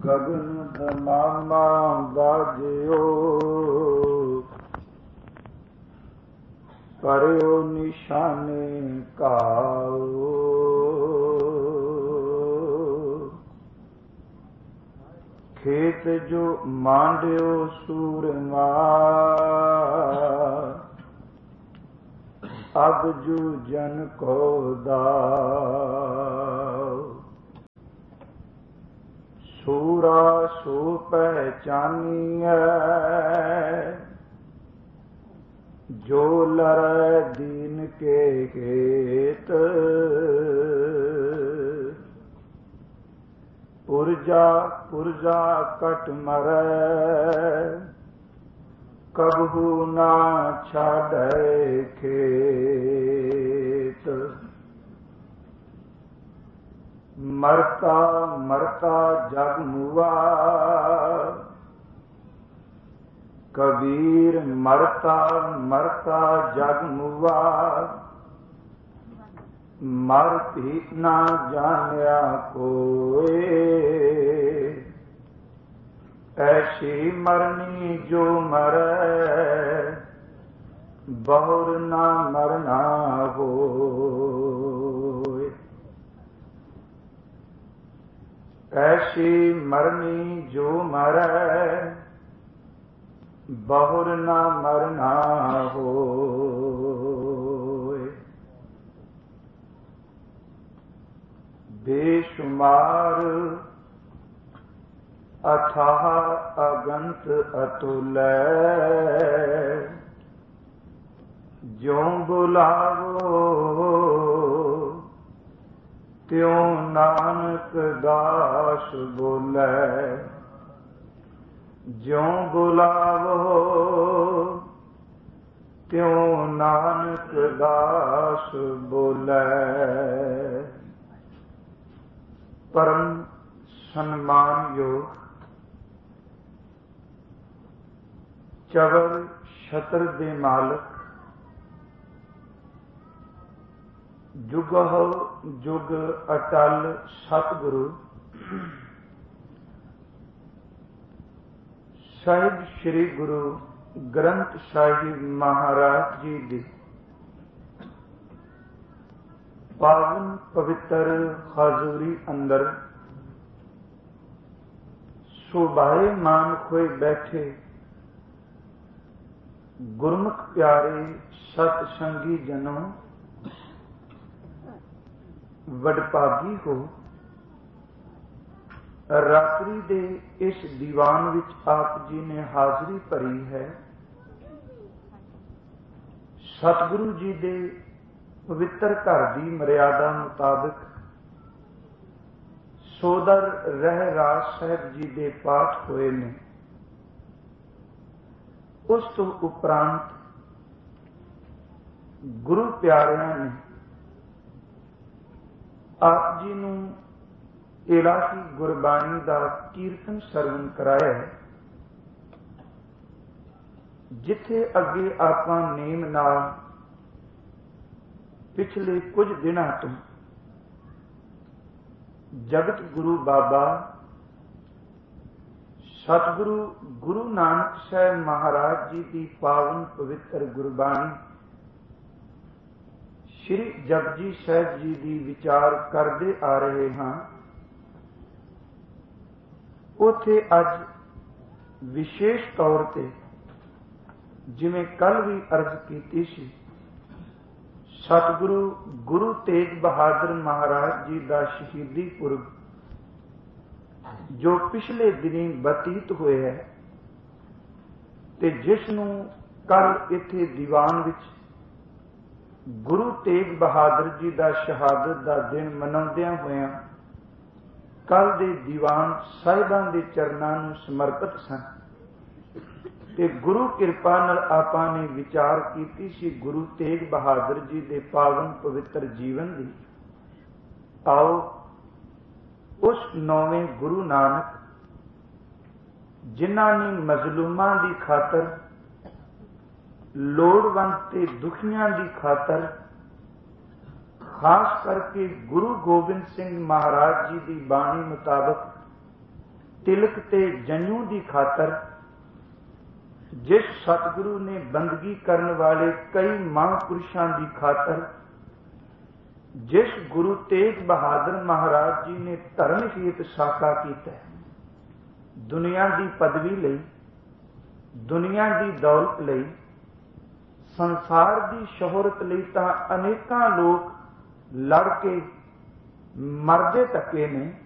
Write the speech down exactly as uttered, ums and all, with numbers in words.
ਗਗਨ ਦਮਾਮਾ ਬਾਜਿਓ, ਕਰਿਓ ਨਿਸ਼ਾਨੇ ਕਾਓ। ਖੇਤ ਜੋ ਮਾਂਡਿਓ ਸੂਰਮਾ, ਅਬ ਜੂ ਜਨ ਕੋ ਦਾਓ। ਸੂਰਾ ਸੋ ਪਹਿਚਾਨੀਐ, ਜੋ ਲੜੈ ਦੀਨ ਕੇ ਖੇਤ। ਪੁਰਜਾ ਪੁਰਜਾ ਕਟ ਮਰੈ, ਕਬਹੂ ਨਾ ਛਾੜੈ ਖੇਤ। ਮਰਤਾ ਮਰਤਾ ਜਗ ਮੁਆ, ਕਬੀਰ ਮਰਤਾ ਮਰਤਾ ਜਗ ਮੁਆ। ਮਰ ਭੀ ਨਾ ਜਾਣਿਆ ਕੋਇ, ਐਸੀ ਮਰਨੀ ਜੋ ਮਰੈ, ਬਹੁਰ ਨਾ ਮਰਨਾ ਹੋਇ। ਐਸੀ ਮਰਨੀ ਜੋ ਮਰੈ, ਬਹੁਰ ਨਾ ਮਰਨਾ ਹੋਇ। ਬੇਸ਼ੁਮਾਰ ਅਥਾਹ ਅਗੰਤ ਅਤੁਲੈ, ਜਿਉ ਬੁਲਾਵੋ ਤਿਉ ਨਾਨਕ ਦਾਸ ਬੋਲੇ। ਜਿਉ ਬੁਲਾਵੋ ਤਿਉ ਨਾਨਕ ਦਾਸ ਬੋਲੇ। ਪਰਮ ਸਨਮਾਨਯੋਗ ਚਵਰ ਛਤਰ ਦੇ ਮਾਲਕ, ਜੁਗਹੁ ਜੁਗ ਅਟਲ ਸਤਿਗੁਰੂ ਸਾਹਿਬ ਸ੍ਰੀ ਗੁਰੂ ਗ੍ਰੰਥ ਸਾਹਿਬ ਮਹਾਰਾਜ ਜੀ ਦੀ ਪਾਵਨ ਪਵਿੱਤਰ ਹਾਜ਼ੂਰੀ ਅੰਦਰ ਸੁਭਾਏ ਮਾਨ ਹੋਏ ਬੈਠੇ ਗੁਰਮੁਖ ਪਿਆਰੇ ਸਤ ਸੰਗੀ ਜਨੋ, ਵਡਭਾਗੀ ਹੋ। ਰਾਤਰੀ ਦੇ ਇਸ ਦੀਵਾਨ ਵਿੱਚ ਆਪ ਜੀ ਨੇ ਹਾਜ਼ਰੀ ਭਰੀ ਹੈ। ਸਤਿਗੁਰੂ ਜੀ ਦੇ ਪਵਿੱਤਰ ਘਰ ਦੀ ਮਰਿਆਦਾ ਮੁਤਾਬਕ ਸੋਦਰ ਰਹਿ ਰਾਜ ਸਾਹਿਬ ਜੀ ਦੇ ਪਾਠ ਹੋਏ ਨੇ। ਉਸ ਤੋਂ ਉਪਰੰਤ ਗੁਰੂ ਪਿਆਰਿਆਂ ਨੇ ਆਪ ਜੀ ਨੂੰ ਇਲਾਹੀ ਗੁਰਬਾਣੀ ਦਾ ਕੀਰਤਨ ਸਰਵਣ ਕਰਾਇਆ ਹੈ। ਜਿੱਥੇ ਅੱਗੇ ਆਪਾਂ ਨੇਮ ਨਾਲ ਪਿਛਲੇ ਕੁਝ ਦਿਨਾਂ ਤੋਂ ਜਗਤ ਗੁਰੂ ਬਾਬਾ ਸਤਿਗੁਰੂ ਗੁਰੂ ਨਾਨਕ ਸਾਹਿਬ ਮਹਾਰਾਜ ਜੀ ਦੀ ਪਾਵਨ ਪਵਿੱਤਰ ਗੁਰਬਾਣੀ ਸ਼੍ਰੀ ਜਪਜੀ ਸਾਹਿਬ ਜੀ ਦੀ ਵਿਚਾਰ ਕਰਦੇ ਆ ਰਹੇ ਹਾਂ। ਉੱਥੇ ਅੱਜ ਵਿਸ਼ੇਸ਼ ਤੌਰ ਤੇ, ਜਿਵੇਂ ਕੱਲ ਵੀ ਅਰਜ਼ ਕੀਤੀ ਸੀ, ਸਤਿਗੁਰੂ ਗੁਰੂ ਤੇਗ ਬਹਾਦਰ ਮਹਾਰਾਜ ਜੀ ਦਾ ਸ਼ਹੀਦੀ ਪੁਰਬ ਜੋ ਪਿਛਲੇ ਦਿਨੀ ਬਤੀਤ ਹੋਇਆ ਹੈ, ਤੇ ਜਿਸ ਨੂੰ ਕੱਲ ਇੱਥੇ ਦੀਵਾਨ ਵਿੱਚ ਗੁਰੂ ਤੇਗ ਬਹਾਦਰ ਜੀ ਦਾ ਸ਼ਹਾਦਤ ਦਾ ਦਿਨ ਮਨਾਉਂਦਿਆਂ ਹੋਇਆਂ ਕੱਲ ਦੇ ਦੀਵਾਨ ਸਾਹਿਬਾਂ ਦੇ ਚਰਨਾਂ ਨੂੰ ਸਮਰਪਿਤ ਸਨ। ਤੇ ਗੁਰੂ ਕਿਰਪਾ ਨਾਲ ਆਪਾਂ ਨੇ ਵਿਚਾਰ ਕੀਤੀ ਸੀ ਗੁਰੂ ਤੇਗ ਬਹਾਦਰ ਜੀ ਦੇ ਪਾਵਨ ਪਵਿੱਤਰ ਜੀਵਨ ਦੀ। ਆਓ ਉਸ ਨੌਵੇਂ ਗੁਰੂ ਨਾਨਕ, ਜਿਨ੍ਹਾਂ ਨੇ ਮਜ਼ਲੂਮਾਂ ਦੀ ਖਾਤਰ, ਲੋੜਵੰਦ ਤੇ ਦੁਖੀਆਂ ਦੀ ਖਾਤਰ, ਖਾਸ ਕਰਕੇ ਗੁਰੂ ਗੋਬਿੰਦ ਸਿੰਘ ਮਹਾਰਾਜ ਜੀ ਦੀ ਬਾਣੀ ਮੁਤਾਬਕ तिलक ते जनेऊ की खातर जिस सतगुरु ने बंदगी करने वाले कई महापुरुषों की खातर जिस गुरु तेग बहादुर महाराज जी ने धर्म हेत साका किया, दुनिया की पदवी लई, दुनिया की दौलत लई, संसार की शोहरत लई तां अनेकां लोग लड़ के मरदे तके ने,